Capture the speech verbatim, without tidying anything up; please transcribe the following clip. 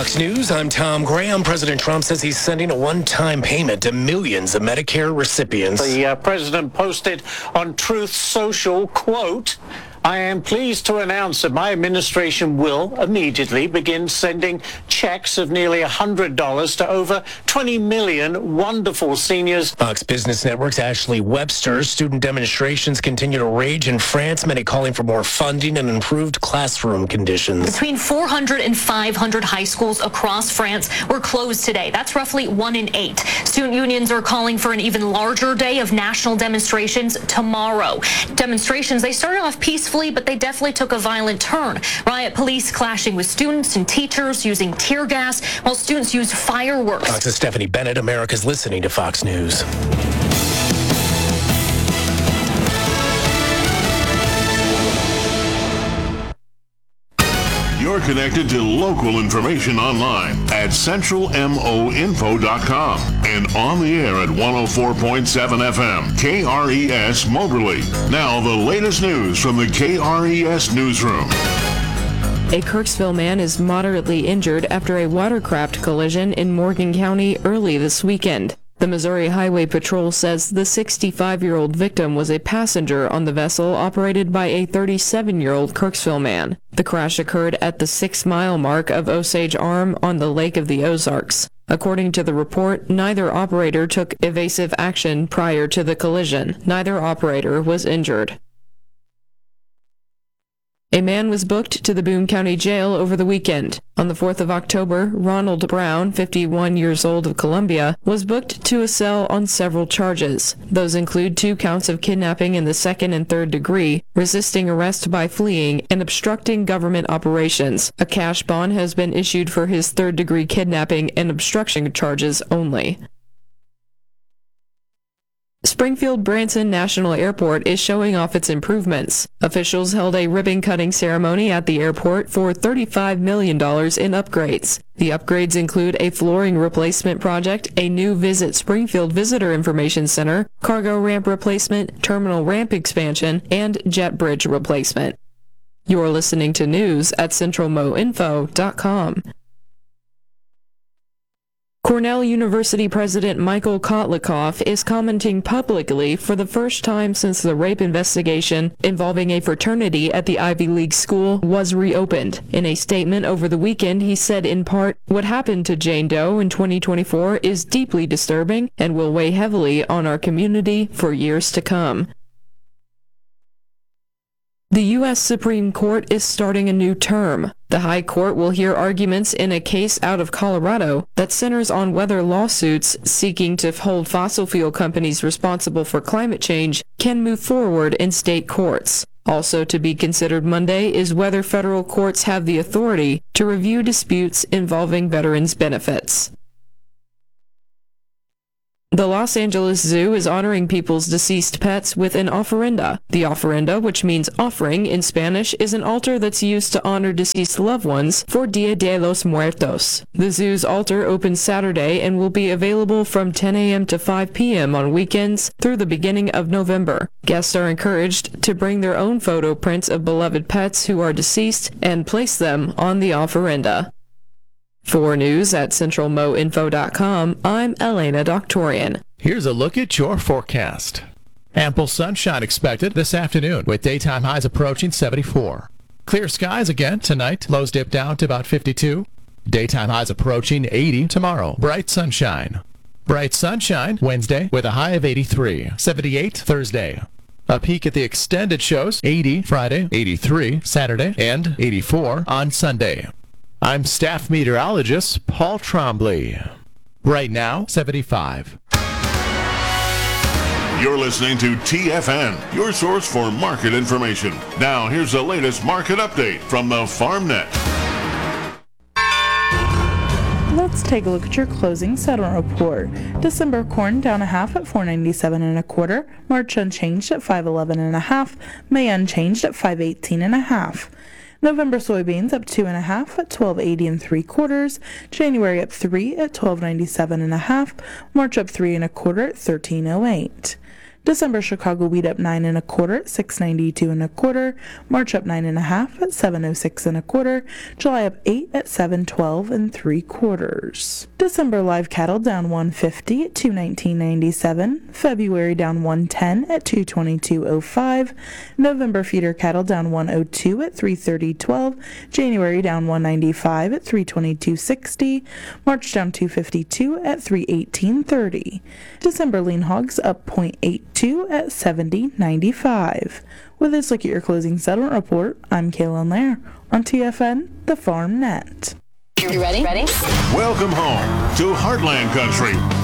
Fox News, I'm Tom Graham. President Trump says he's sending a one-time payment to millions of Medicare recipients. The uh, president posted on Truth Social, quote, I am pleased to announce that my administration will immediately begin sending checks of nearly one hundred dollars to over twenty million wonderful seniors. Fox Business Network's Ashley Webster. Student demonstrations continue to rage in France, many calling for more funding and improved classroom conditions. Between four hundred and five hundred high schools across France were closed today. That's roughly one in eight. Student unions are calling for an even larger day of national demonstrations tomorrow. Demonstrations, they started off peacefully, but they definitely took a violent turn. Riot police clashing with students and teachers using tear gas, while students used fireworks. Fox's Stephanie Bennett. America's listening to Fox News. You're connected to local information online at central mo info dot com and on the air at one oh four point seven F M, K R E S Moberly. Now the latest news from the K R E S newsroom. A Kirksville man is moderately injured after a watercraft collision in Morgan County early this weekend. The Missouri Highway Patrol says the sixty-five-year-old victim was a passenger on the vessel operated by a thirty-seven-year-old Kirksville man. The crash occurred at the six-mile mark of Osage Arm on the Lake of the Ozarks. According to the report, neither operator took evasive action prior to the collision. Neither operator was injured. A man was booked to the Boone County Jail over the weekend. On the fourth of October, Ronald Brown, fifty-one years old of Columbia, was booked to a cell on several charges. Those include two counts of kidnapping in the second and third degree, resisting arrest by fleeing, and obstructing government operations. A cash bond has been issued for his third-degree kidnapping and obstruction charges only. Springfield Branson National Airport is showing off its improvements. Officials held a ribbon-cutting ceremony at the airport for thirty-five million dollars in upgrades. The upgrades include a flooring replacement project, a new Visit Springfield Visitor Information Center, cargo ramp replacement, terminal ramp expansion, and jet bridge replacement. You're listening to news at central mo info dot com. Cornell University President Michael Kotlikoff is commenting publicly for the first time since the rape investigation involving a fraternity at the Ivy League school was reopened. In a statement over the weekend, he said in part, "What happened to Jane Doe in twenty twenty-four is deeply disturbing and will weigh heavily on our community for years to come." The U S Supreme Court is starting a new term. The High Court will hear arguments in a case out of Colorado that centers on whether lawsuits seeking to hold fossil fuel companies responsible for climate change can move forward in state courts. Also to be considered Monday is whether federal courts have the authority to review disputes involving veterans' benefits. The Los Angeles Zoo is honoring people's deceased pets with an ofrenda. The ofrenda, which means offering in Spanish, is an altar that's used to honor deceased loved ones for Dia de los Muertos. The zoo's altar opens Saturday and will be available from ten a.m. to five p.m. on weekends through the beginning of November. Guests are encouraged to bring their own photo prints of beloved pets who are deceased and place them on the ofrenda. For news at central mo info dot com, I'm Elena Doctorian. Here's a look at your forecast. Ample sunshine expected this afternoon with daytime highs approaching seventy-four. Clear skies again tonight, lows dip down to about fifty-two. Daytime highs approaching eighty tomorrow. Bright sunshine. Bright sunshine Wednesday with a high of eighty-three. seventy-eight Thursday. A peek at the extended shows, eighty Friday, eighty-three Saturday, and eighty-four on Sunday. I'm staff meteorologist Paul Trombley. Right now, seventy-five. You're listening to T F N, your source for market information. Now, here's the latest market update from the FarmNet. Let's take a look at your closing settlement report. December corn down a half at four ninety-seven and a quarter. March unchanged at five eleven and a half. May unchanged at five eighteen and a half. November soybeans up two and a half at twelve eighty and three quarters. January up three at twelve ninety-seven and a half. March up three and a quarter at thirteen oh eight. December Chicago wheat up nine and a quarter at six ninety-two and a quarter. March up nine and a half at seven oh six and a quarter. July up eight at seven twelve and three quarters. December live cattle down one fifty at two nineteen ninety-seven. February down one ten at two twenty-two oh five. November feeder cattle down one oh two at three thirty twelve. January down one ninety-five at three twenty-two sixty. March down two fifty-two at three eighteen thirty. December lean hogs up zero point eight two at seventy ninety-five. With this look at your closing settlement report, I'm Kaylin Lair on T F N, the Farm Net. You ready? Ready? Welcome home to Heartland Country